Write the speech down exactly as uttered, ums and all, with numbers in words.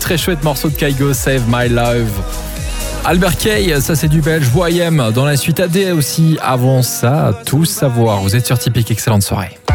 très chouette morceau de Kygo, Save My Love. Albert Kay, ça c'est du belge. Voyem dans la suite A D aussi. Avant ça, tout savoir. Vous êtes sur Typique, excellente soirée.